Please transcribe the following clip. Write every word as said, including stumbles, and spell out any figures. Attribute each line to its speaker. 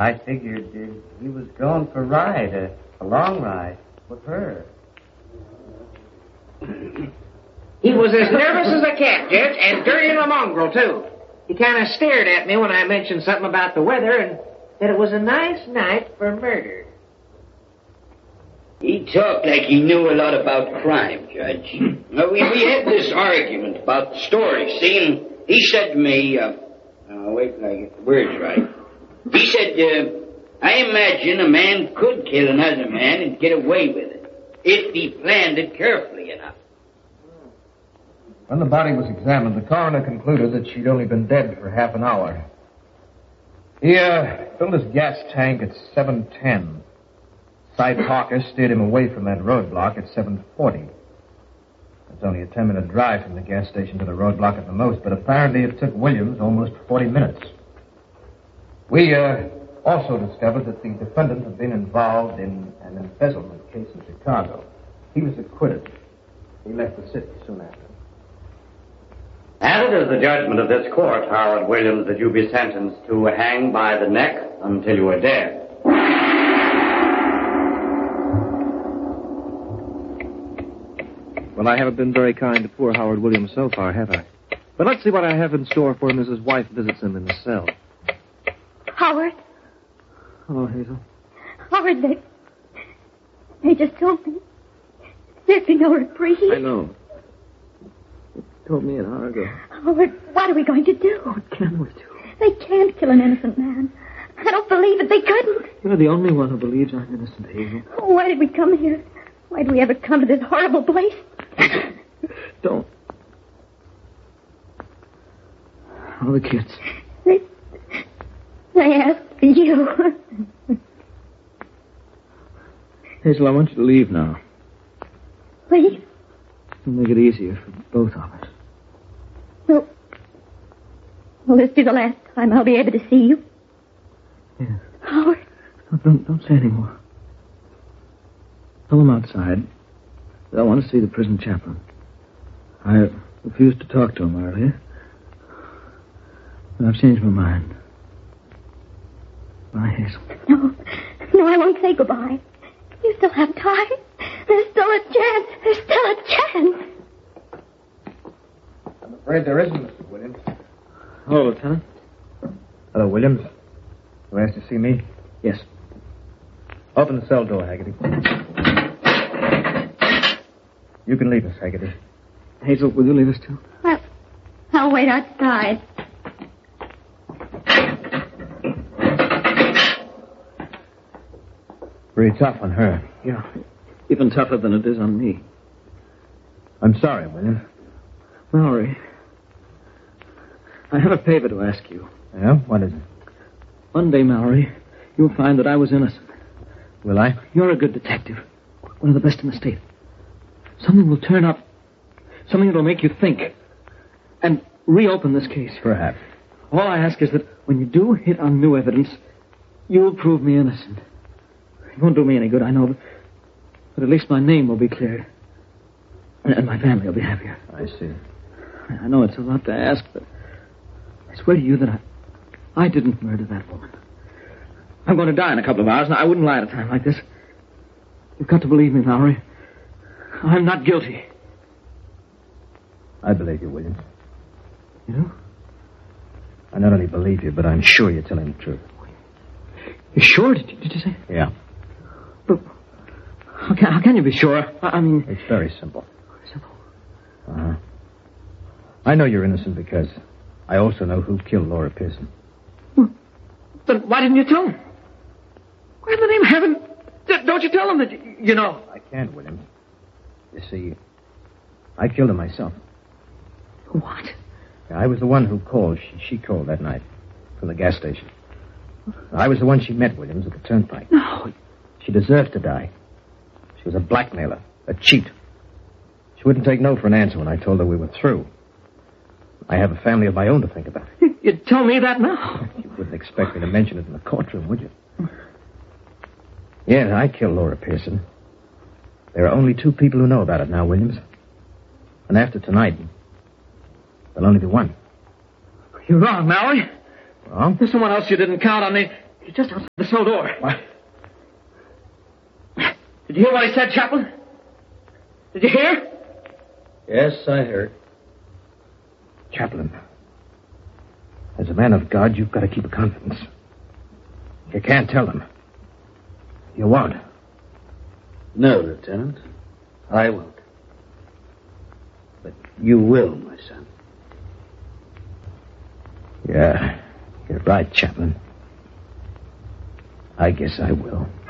Speaker 1: I figured uh, he was going for a ride, a, a long ride, with her.
Speaker 2: He was as nervous as a cat, Judge, and dirty as a mongrel, too. He kind of stared at me when I mentioned something about the weather and said it was a nice night for murder.
Speaker 3: He talked like he knew a lot about crime, Judge. Now, we, we had this argument about the story, see, and he said to me, uh, uh, wait till I get the words right. He said, uh, I imagine a man could kill another man and get away with it, if he planned it carefully enough.
Speaker 4: When the body was examined, the coroner concluded that she'd only been dead for half an hour. He uh, filled his gas tank at seven ten. Cy Parker steered him away from that roadblock at seven forty. It's only a ten-minute drive from the gas station to the roadblock at the most, but apparently it took Williams almost forty minutes. We uh, also discovered that the defendant had been involved in an embezzlement case in Chicago. He was acquitted. He left the city soon after.
Speaker 1: And it is the judgment of this court, Howard Williams, that you be sentenced to hang by the neck until you are dead.
Speaker 4: Well, I haven't been very kind to poor Howard Williams so far, have I? But let's see what I have in store for him as his wife visits him in the cell.
Speaker 5: Howard.
Speaker 4: Hello, Hazel.
Speaker 5: Howard, they... They just told me. There's been no reprieve.
Speaker 4: I know. They told me an hour ago.
Speaker 5: Howard, what are we going to do?
Speaker 4: What can we do?
Speaker 5: They can't kill an innocent man. I don't believe it. They couldn't.
Speaker 4: You're the only one who believes I'm innocent, Hazel.
Speaker 5: Oh, why did we come here? Why did we ever come to this horrible place?
Speaker 4: Don't. All the kids.
Speaker 5: They... They asked for you.
Speaker 4: Hazel, I want you to leave now.
Speaker 5: Leave?
Speaker 4: It'll make it easier for both of us.
Speaker 5: Well, will this be the last time I'll be able to see you?
Speaker 4: Yes.
Speaker 5: Howard.
Speaker 4: No, don't, don't say any more. Tell them outside. I want to see the prison chaplain. I refused to talk to him earlier. But I've changed my mind. Bye, Hazel.
Speaker 5: No, no, I won't say goodbye. You still have time. There's still a chance. There's still a chance.
Speaker 4: I'm afraid there isn't, Mister Williams. Hello, Lieutenant. Hello, Williams. You asked to see me? Yes. Open the cell door, Haggerty. You can leave us, Haggerty. Hazel, will you leave us, too?
Speaker 5: Well, I'll wait outside.
Speaker 4: Pretty tough on her. Yeah. Even tougher than it is on me. I'm sorry, William. Mallory. I have a favor to ask you. Yeah? What is it? One day, Mallory, you'll find that I was innocent. Will I? You're a good detective. One of the best in the state. Something will turn up. Something that'll make you think. And reopen this case. Perhaps. All I ask is that when you do hit on new evidence, you'll prove me innocent. It won't do me any good, I know, but, but at least my name will be cleared. And, and my family will be happier. I see. I know it's a lot to ask, but I swear to you that I, I didn't murder that woman. I'm going to die in a couple of hours, and I wouldn't lie at a time like this. You've got to believe me, Mallory. I'm not guilty. I believe you, Williams. You do? I not only believe you, but I'm sure you're telling the truth. You're sure? Did you, did you say? Yeah. But how can, how can you be sure? I, I mean... It's very simple. Simple? Uh-huh. I know you're innocent because I also know who killed Laura Pearson. Well, then why didn't you tell him? Why, in the name of heaven, don't you tell him that you, you know? I can't, Williams. You see, I killed her myself. What? I was the one who called. She, she called that night from the gas station. I was the one she met, Williams, at the turnpike. No. She deserved to die. She was a blackmailer, a cheat. She wouldn't take no for an answer when I told her we were through. I have a family of my own to think about. You'd tell me that now. You wouldn't expect me to mention it in the courtroom, would you? Yeah, I killed Laura Pearson. There are only two people who know about it now, Williams. And after tonight, there'll only be one. You're wrong, Mallory. Wrong? There's someone else you didn't count on. They, He's just outside the cell door. What? Did you hear what he said, Chaplain? Did you hear?
Speaker 6: Yes, I heard.
Speaker 4: Chaplain, as a man of God, you've got to keep a confidence. You can't tell them. You won't.
Speaker 6: No, Lieutenant. I won't. But you will, my son.
Speaker 4: Yeah, you're right, Chaplain. I guess I will.